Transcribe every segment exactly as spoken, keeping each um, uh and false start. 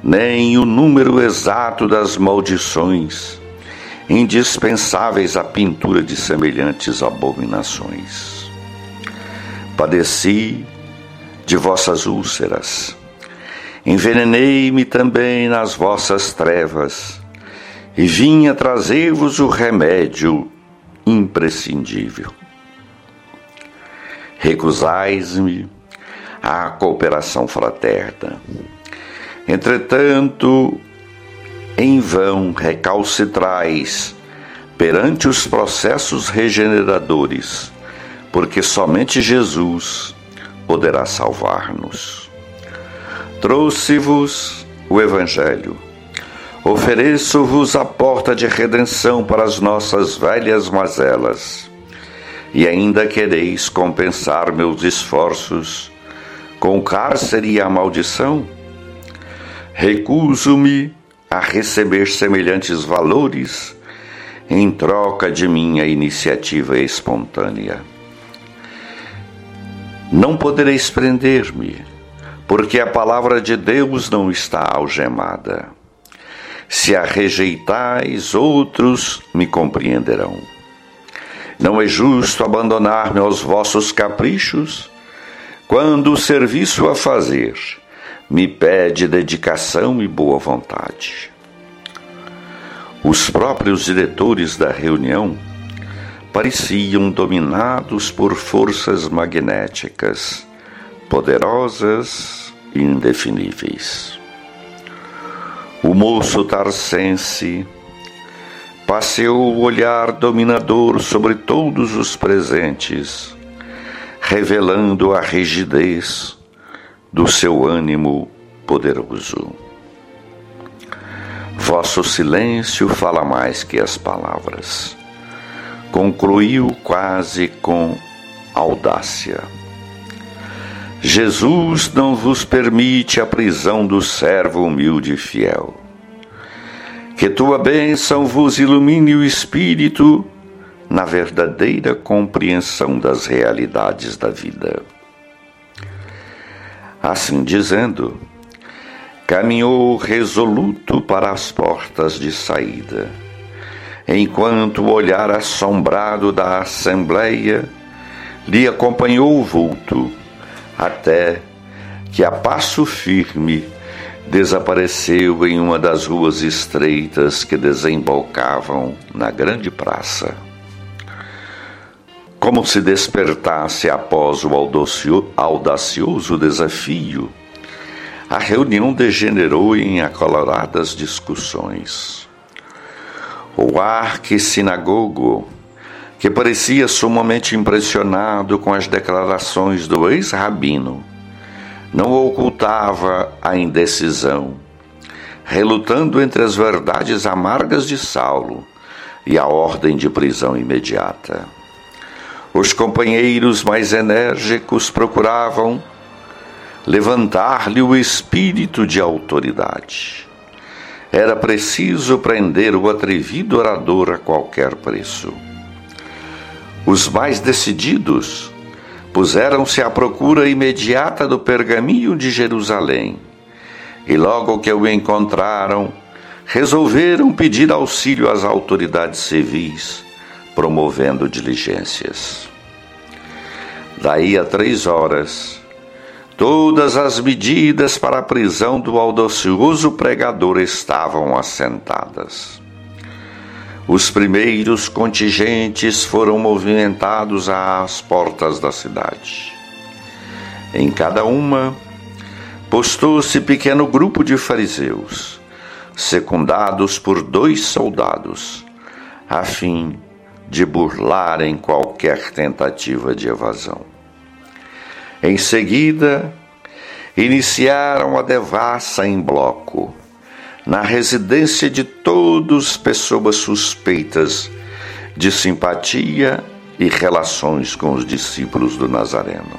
nem o número exato das maldições indispensáveis à pintura de semelhantes abominações. Padeci de vossas úlceras, envenenei-me também nas vossas trevas, e vim a trazer-vos o remédio imprescindível. Recusais-me à cooperação fraterna. Entretanto, em vão recalcitrais perante os processos regeneradores, porque somente Jesus poderá salvar-nos. Trouxe-vos o Evangelho. Ofereço-vos a porta de redenção para as nossas velhas mazelas, e ainda quereis compensar meus esforços com o cárcere e a maldição? Recuso-me a receber semelhantes valores em troca de minha iniciativa espontânea. Não podereis prender-me, porque a palavra de Deus não está algemada. Se a rejeitais, outros me compreenderão. Não é justo abandonar-me aos vossos caprichos, quando o serviço a fazer me pede dedicação e boa vontade. Os próprios diretores da reunião pareciam dominados por forças magnéticas, poderosas e indefiníveis. O moço tarcense passeou o olhar dominador sobre todos os presentes, revelando a rigidez do seu ânimo poderoso. Vosso silêncio fala mais que as palavras, concluiu quase com audácia. Jesus não vos permite a prisão do servo humilde e fiel. Que tua bênção vos ilumine o espírito na verdadeira compreensão das realidades da vida. Assim dizendo, caminhou resoluto para as portas de saída, enquanto o olhar assombrado da assembleia lhe acompanhou o vulto, até que a passo firme desapareceu em uma das ruas estreitas que desembocavam na grande praça. Como se despertasse após o audacioso desafio, a reunião degenerou em acaloradas discussões. O arquissinagogo, que parecia sumamente impressionado com as declarações do ex-rabino, não ocultava a indecisão, relutando entre as verdades amargas de Saulo e a ordem de prisão imediata. Os companheiros mais enérgicos procuravam levantar-lhe o espírito de autoridade. Era preciso prender o atrevido orador a qualquer preço. Os mais decididos puseram-se à procura imediata do pergaminho de Jerusalém, e logo que o encontraram, resolveram pedir auxílio às autoridades civis, promovendo diligências. Daí a três horas, todas as medidas para a prisão do audacioso pregador estavam assentadas. Os primeiros contingentes foram movimentados às portas da cidade. Em cada uma, postou-se pequeno grupo de fariseus, secundados por dois soldados, a fim de burlarem qualquer tentativa de evasão. Em seguida, iniciaram a devassa em bloco, na residência de todos pessoas suspeitas de simpatia e relações com os discípulos do Nazareno.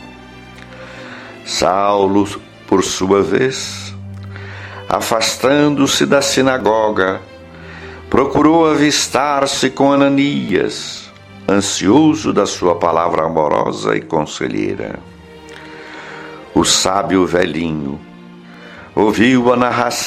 Saulo, por sua vez, afastando-se da sinagoga, procurou avistar-se com Ananias, ansioso da sua palavra amorosa e conselheira. O sábio velhinho ouviu a narração